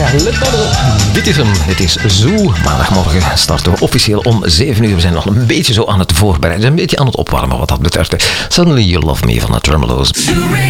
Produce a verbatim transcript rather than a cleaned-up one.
Ja, let maar op. Dit is hem. Het is Zoo. Maandagmorgen starten we officieel om zeven uur. We zijn nog een beetje zo aan het voorbereiden. Een beetje aan het opwarmen wat dat betreft. Suddenly You Love Me van de Tremelo's.